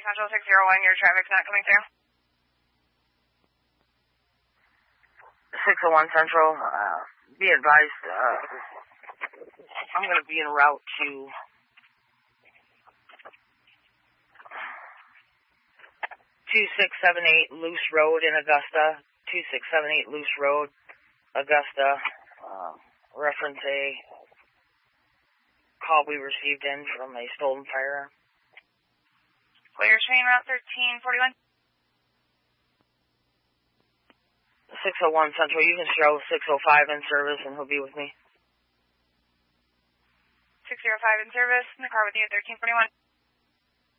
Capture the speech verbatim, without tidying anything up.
Central six zero one, your traffic's not coming through. six oh one Central, uh, be advised, uh, I'm going to be en route to two six seven eight Loose Road in Augusta, two six seven eight Loose Road, Augusta, uh, reference a call we received in from a stolen firearm. Clear train route thirteen forty-one. six oh one Central, you can show six oh five in service and he'll be with me. six oh five in service, in the car with you, thirteen forty-one.